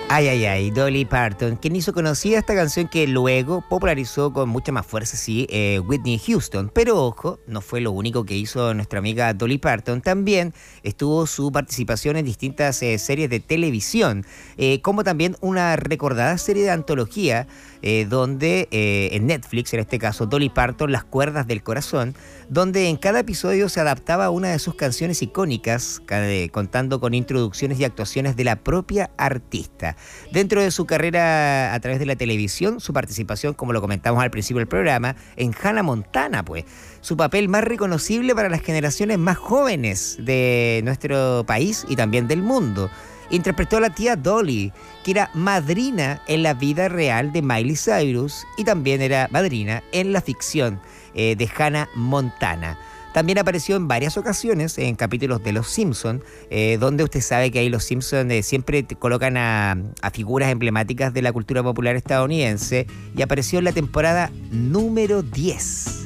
Ay, ay, ay, Dolly Parton, quien hizo conocida esta canción que luego popularizó con mucha más fuerza, sí, Whitney Houston. Pero ojo, no fue lo único que hizo nuestra amiga Dolly Parton. También estuvo su participación en distintas series de televisión, como también una recordada serie de antología, donde en Netflix, en este caso, Dolly Parton, Las cuerdas del corazón, donde en cada episodio se adaptaba a una de sus canciones icónicas, contando con introducciones y actuaciones de la propia artista. Dentro de su carrera a través de la televisión, su participación, como lo comentamos al principio del programa, en Hannah Montana, pues, su papel más reconocible para las generaciones más jóvenes de nuestro país y también del mundo. Interpretó a la tía Dolly, que era madrina en la vida real de Miley Cyrus y también era madrina en la ficción de Hannah Montana. También apareció en varias ocasiones en capítulos de Los Simpson, donde usted sabe que ahí Los Simpson siempre colocan a figuras emblemáticas de la cultura popular estadounidense, y apareció en la temporada número 10.